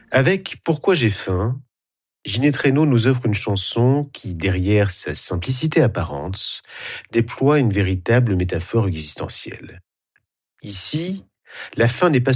Avec Pourquoi j'ai faim, Ginette Renaud nous offre une chanson qui, derrière sa simplicité apparente, déploie une véritable métaphore existentielle. Ici, la faim n'est pas